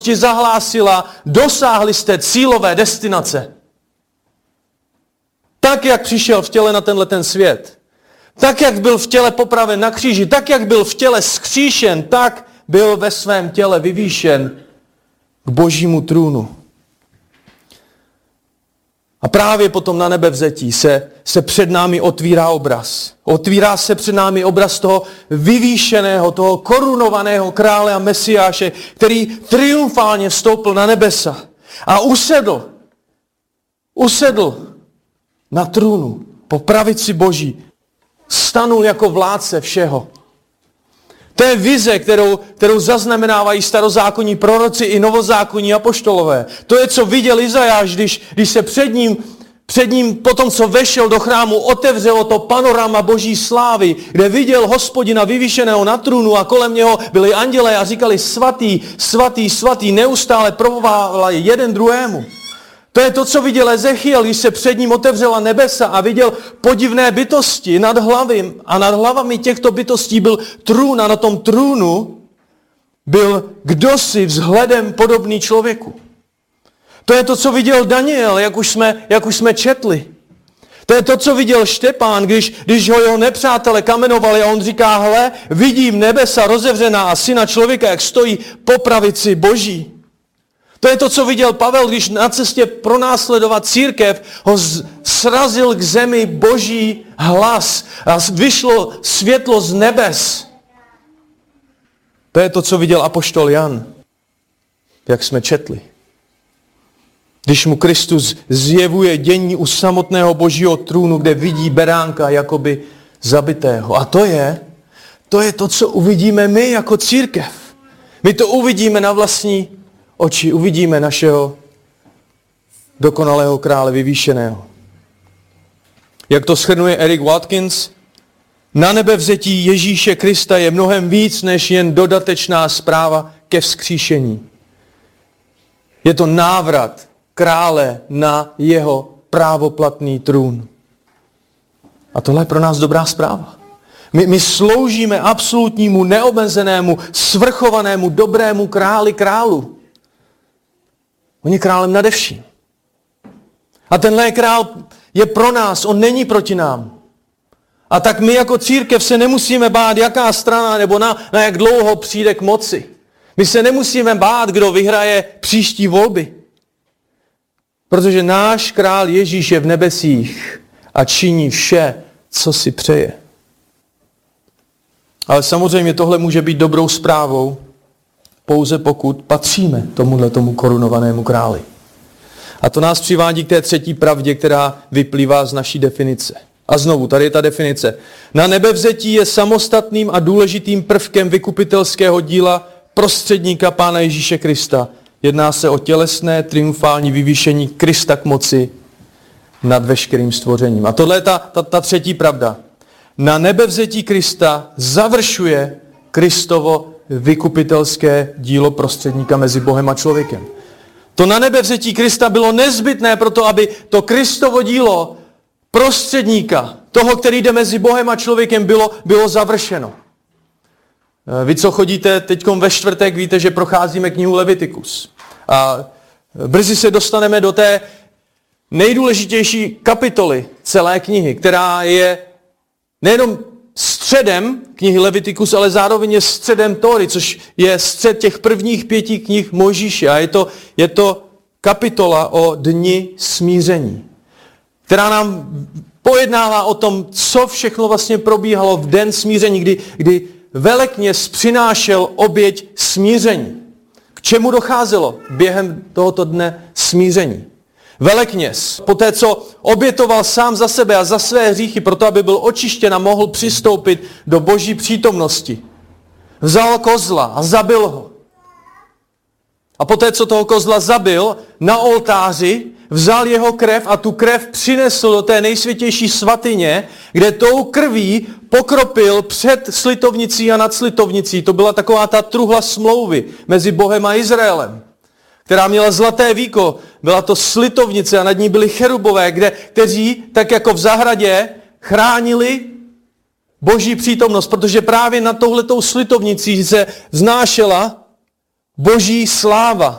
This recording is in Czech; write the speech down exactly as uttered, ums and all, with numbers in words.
zahlásila, dosáhli jste cílové destinace. Tak, jak přišel v těle na tenhle ten svět, tak, jak byl v těle popraven na kříži, tak, jak byl v těle skříšen, tak byl ve svém těle vyvýšen k božímu trůnu. A právě potom na nebevzetí se, se před námi otvírá obraz. Otvírá se před námi obraz toho vyvýšeného, toho korunovaného krále a mesiáše, který triumfálně vstoupil na nebesa a usedl. Usedl na trůnu po pravici Boží. Stanul jako vládce všeho. To je vize, kterou, kterou zaznamenávají starozákonní proroci i novozákonní apoštolové. To je, co viděl Izajáš, když, když se před ním, před ním, potom co vešel do chrámu, otevřelo to panorama Boží slávy, kde viděl Hospodina vyvýšeného na trůnu a kolem něho byli andělé a říkali svatý, svatý, svatý, neustále provolávali jeden druhému. To je to, co viděl Ezechiel, když se před ním otevřela nebesa a viděl podivné bytosti nad hlavy. A nad hlavami těchto bytostí byl trůn a na tom trůnu byl kdosi vzhledem podobný člověku. To je to, co viděl Daniel, jak už jsme, jak už jsme četli. To je to, co viděl Štěpán, když, když ho jeho nepřátelé kamenovali a on říká, hle, vidím nebesa rozevřená a syna člověka, jak stojí po pravici Boží. To je to, co viděl Pavel, když na cestě pronásledovat církev ho srazil k zemi Boží hlas a vyšlo světlo z nebes. To je to, co viděl apoštol Jan, jak jsme četli. Když mu Kristus zjevuje dění u samotného Božího trůnu, kde vidí beránka jakoby zabitého. A to je, to je to, co uvidíme my jako církev. My to uvidíme na vlastní oči, uvidíme našeho dokonalého krále vyvýšeného. Jak to shrnuje Eric Watkins, na nebevzetí Ježíše Krista je mnohem víc než jen dodatečná zpráva ke vzkříšení. Je to návrat krále na jeho právoplatný trůn. A tohle je pro nás dobrá zpráva. My, my sloužíme absolutnímu, neomezenému, svrchovanému, dobrému králi králu. On je králem nade vším. A tenhle král je pro nás, on není proti nám. A tak my jako církev se nemusíme bát, jaká strana nebo na, na jak dlouho přijde k moci. My se nemusíme bát, kdo vyhraje příští volby. Protože náš král Ježíš je v nebesích a činí vše, co si přeje. Ale samozřejmě tohle může být dobrou zprávou, pouze pokud patříme tomuhle tomu korunovanému králi. A to nás přivádí k té třetí pravdě, která vyplývá z naší definice. A znovu, tady je ta definice. Na nebevzetí je samostatným a důležitým prvkem vykupitelského díla prostředníka Pána Ježíše Krista. Jedná se o tělesné, triumfální vyvýšení Krista k moci nad veškerým stvořením. A tohle je ta, ta, ta třetí pravda. Na nebevzetí Krista završuje Kristovo vykupitelské dílo prostředníka mezi Bohem a člověkem. To na nebevzetí Krista bylo nezbytné proto, aby to Kristovo dílo prostředníka, toho, který jde mezi Bohem a člověkem, bylo, bylo završeno. Vy, co chodíte teďkom ve čtvrtek, víte, že procházíme knihu Levitikus. A brzy se dostaneme do té nejdůležitější kapitoly celé knihy, která je nejenom středem knihy Levitikus, ale zároveň je středem Tóry, což je střed těch prvních pěti knih Mojžíše. A je to, je to kapitola o dni smíření, která nám pojednává o tom, co všechno vlastně probíhalo v den smíření, kdy, kdy velekněz přinášel oběť smíření. K čemu docházelo během tohoto dne smíření? Velekněz, poté co obětoval sám za sebe a za své hříchy, proto aby byl očištěn a mohl přistoupit do Boží přítomnosti, vzal kozla a zabil ho. A poté co toho kozla zabil, na oltáři vzal jeho krev a tu krev přinesl do té nejsvětější svatyně, kde tou krví pokropil před slitovnicí a nad slitovnicí. To byla taková ta truhla smlouvy mezi Bohem a Izraelem, která měla zlaté víko. Byla to slitovnice a nad ní byli cherubové, kde, kteří, tak jako v zahradě, chránili Boží přítomnost, protože právě nad touhletou slitovnicí se vznášela Boží sláva